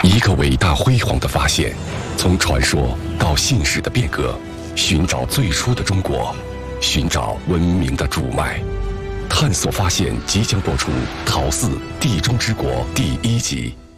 一个伟大辉煌的发现，从传说到现实的变革，寻找最初的中国，寻找文明的主脉，探索发现即将播出《陶寺地中之国》第1集。